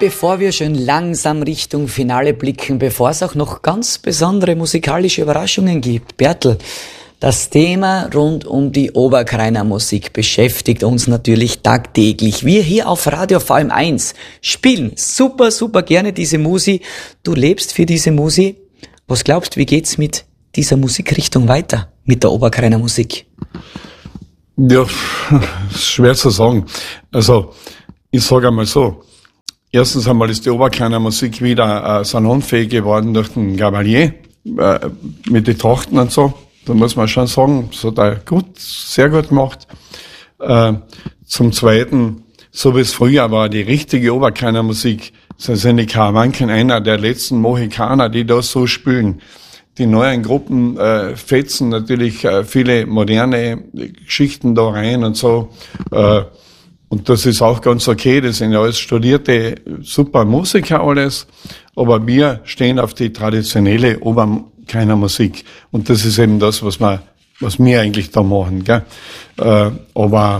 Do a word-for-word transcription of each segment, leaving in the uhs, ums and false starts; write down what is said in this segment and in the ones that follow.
bevor wir schon langsam Richtung Finale blicken, bevor es auch noch ganz besondere musikalische Überraschungen gibt, Bertel, das Thema rund um die Oberkreiner Musik beschäftigt uns natürlich tagtäglich. Wir hier auf Radio V M eins spielen super, super gerne diese Musi. Du lebst für diese Musi. Was glaubst du, wie geht's mit dieser Musikrichtung weiter, mit der Oberkreiner Musik? Ja, schwer zu sagen. Also, ich sage einmal so. Erstens einmal ist die Oberkreiner Musik wieder äh, salonfähig geworden durch den Gabalier, äh, mit den Trachten und so. Da muss man schon sagen, das hat er gut, sehr gut gemacht. Äh, zum Zweiten, so wie es früher war, die richtige Oberkreiner Musik, so sind die Karawanken einer der letzten Mohikaner, die das so spielen. Die neuen Gruppen äh, fetzen natürlich äh, viele moderne Geschichten da rein und so. Äh, und das ist auch ganz okay, das sind ja alles studierte, super Musiker alles. Aber wir stehen auf die traditionelle Oberkreiner Musik. Und das ist eben das, was wir, was wir eigentlich da machen, gell? Äh, aber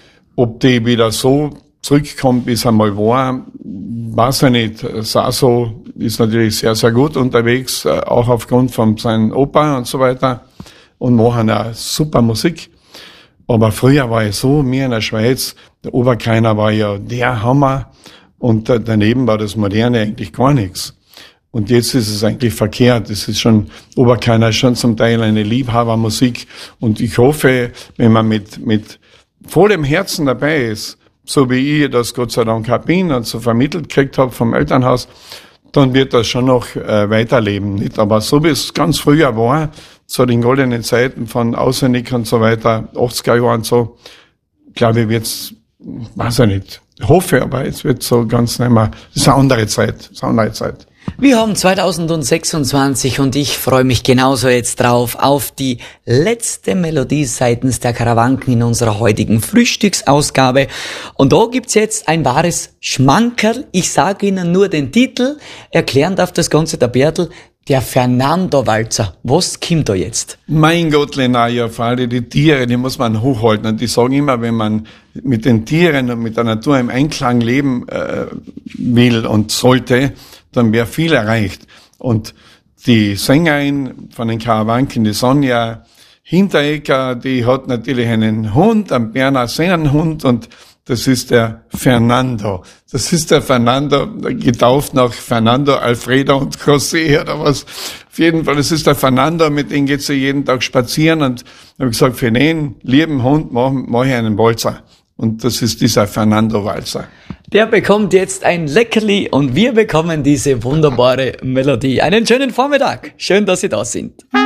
ob die wieder so zurückkommt, wie es einmal war, weiß ich nicht. Saso ist natürlich sehr, sehr gut unterwegs, auch aufgrund von seinem Opa und so weiter, und machen auch super Musik. Aber früher war es so, mir in der Schweiz, der Oberkreiner war ja der Hammer, und daneben war das Moderne eigentlich gar nichts. Und jetzt ist es eigentlich verkehrt. Es ist schon, Oberkreiner ist schon zum Teil eine Liebhabermusik, und ich hoffe, wenn man mit, mit vollem Herzen dabei ist, so wie ich das Gott sei Dank auch bin und so vermittelt gekriegt habe vom Elternhaus, dann wird das schon noch äh, weiterleben. Nicht? Aber so wie es ganz früher war, zu den goldenen Zeiten von Auswendig und so weiter, achtziger Jahre und so, glaube ich, wird's, weiß ich nicht, ich hoffe, aber es wird so ganz nicht mehr, das ist eine andere Zeit, das ist eine andere Zeit. Wir haben zweitausendsechsundzwanzig und ich freue mich genauso jetzt drauf auf die letzte Melodie seitens der Karawanken in unserer heutigen Frühstücksausgabe. Und da gibt's jetzt ein wahres Schmankerl. Ich sage Ihnen nur den Titel. Erklären darf das Ganze der Bertel. Der Fernando-Walzer. Was kommt da jetzt? Mein Gott, Lena, ja, vor allem die Tiere, die muss man hochhalten. Und die sagen immer, wenn man mit den Tieren und mit der Natur im Einklang leben äh, will und sollte, dann wäre viel erreicht. Und die Sängerin von den Karawanken, die Sonja Hinteregger, die hat natürlich einen Hund, einen Berner Sennenhund, und das ist der Fernando. Das ist der Fernando, getauft nach Fernando Alfredo und José oder was. Auf jeden Fall, das ist der Fernando, mit dem geht sie jeden Tag spazieren, und habe gesagt, für den lieben Hund mache mach ich einen Walzer. Und das ist dieser Fernando-Walzer. Der bekommt jetzt ein Leckerli und wir bekommen diese wunderbare Melodie. Einen schönen Vormittag. Schön, dass Sie da sind.